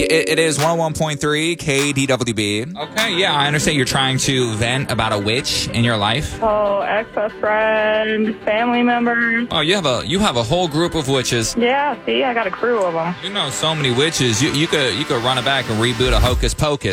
It is 101.3 KDWB. Okay, yeah, I understand you're trying to vent about a witch in your life. Oh, ex-best friend, family members. Oh, you have a whole group of witches. Yeah, see, I got a crew of them. You know so many witches. You could run it back and reboot a Hocus Pocus.